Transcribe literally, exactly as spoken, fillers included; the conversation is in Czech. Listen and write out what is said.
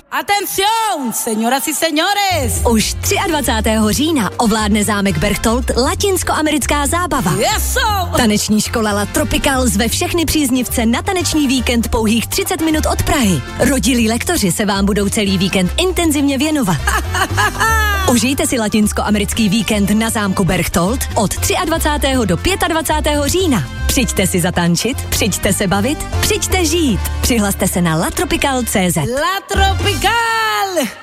Atención, señoras y señores! Už dvacátého třetího října ovládne zámek Berchtold latinskoamerická zábava. Yeso! Taneční škola La Tropical zve všechny příznivce na taneční víkend pouhých třicet minut od Prahy. Rodilí lektoři se vám budou celý víkend intenzivně věnovat. Užijte si latinskoamerický víkend na zámku Berchtold od dvacátého třetího do dvacátého pátého října. Přijďte si zatančit, přijďte se bavit, přijďte žít. Přihlaste se na latropical tečka cé zet. La Tropical!